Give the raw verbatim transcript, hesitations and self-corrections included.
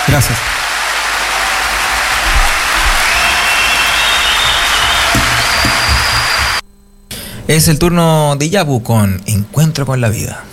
Gracias. Es el turno de Yabu con Encuentro con la Vida.